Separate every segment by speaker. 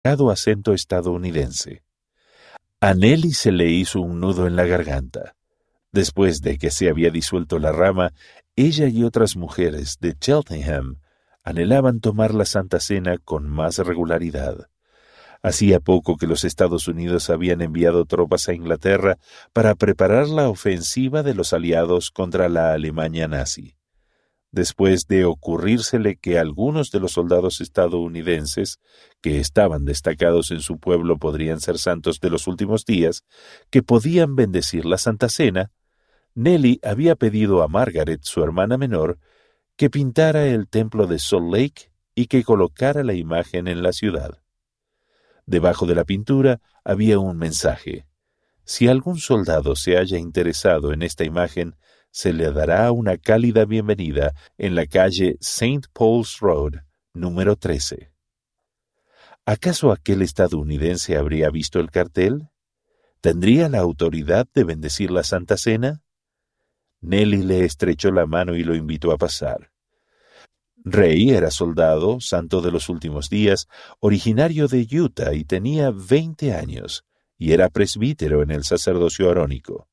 Speaker 1: acento estadounidense. A Nelly se le hizo un nudo en la garganta. Después de que se había disuelto la rama, ella y otras mujeres de Cheltenham anhelaban tomar la Santa Cena con más regularidad. Hacía poco que los Estados Unidos habían enviado tropas a Inglaterra para preparar la ofensiva de los aliados contra la Alemania nazi. Después de ocurrírsele que algunos de los soldados estadounidenses que estaban destacados en su pueblo podrían ser santos de los últimos días, que podían bendecir la Santa Cena, Nelly había pedido a Margaret, su hermana menor, que pintara el templo de Salt Lake y que colocara la imagen en la ciudad. Debajo de la pintura había un mensaje: si algún soldado se haya interesado en esta imagen, se le dará una cálida bienvenida en la calle St. Paul's Road, número 13. ¿Acaso aquel estadounidense habría visto el cartel? ¿Tendría la autoridad de bendecir la Santa Cena? Nelly le estrechó la mano y lo invitó a pasar. Ray era soldado, santo de los últimos días, originario de Utah y tenía 20 años, y era presbítero en el sacerdocio arónico.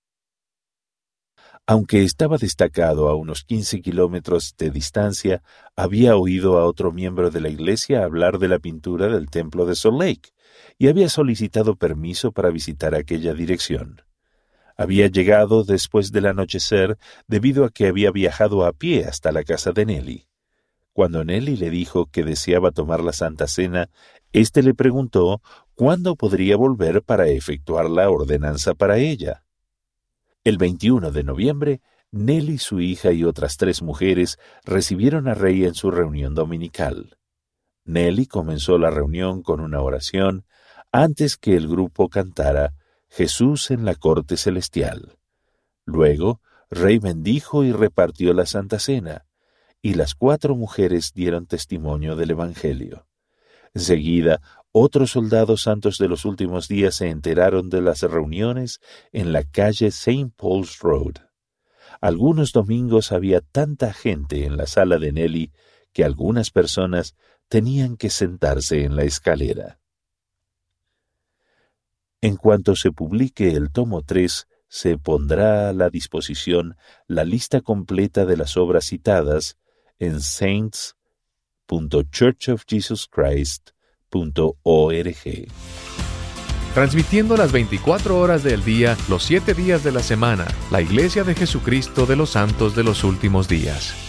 Speaker 1: Aunque estaba destacado a unos 15 kilómetros de distancia, había oído a otro miembro de la iglesia hablar de la pintura del templo de Salt Lake y había solicitado permiso para visitar aquella dirección. Había llegado después del anochecer debido a que había viajado a pie hasta la casa de Nelly. Cuando Nelly le dijo que deseaba tomar la Santa Cena, éste le preguntó cuándo podría volver para efectuar la ordenanza para ella. El 21 de noviembre, Nelly, su hija y otras 3 mujeres recibieron a Ray en su reunión dominical. Nelly comenzó la reunión con una oración antes que el grupo cantara Jesús en la corte celestial. Luego, Ray bendijo y repartió la Santa Cena, y las 4 mujeres dieron testimonio del Evangelio. Enseguida, otros soldados santos de los últimos días se enteraron de las reuniones en la calle St. Paul's Road. Algunos domingos había tanta gente en la sala de Nelly que algunas personas tenían que sentarse en la escalera. En cuanto se publique el tomo 3, se pondrá a la disposición la lista completa de las obras citadas en saints.churchofjesuschrist.org.
Speaker 2: Transmitiendo las 24 horas del día, los 7 días de la semana, la Iglesia de Jesucristo de los Santos de los Últimos Días.